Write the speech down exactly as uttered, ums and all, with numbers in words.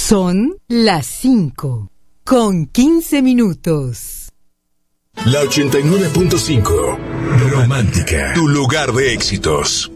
Son las cinco, con quince minutos. La ochenta y nueve punto cinco, Romántica, tu lugar de éxitos.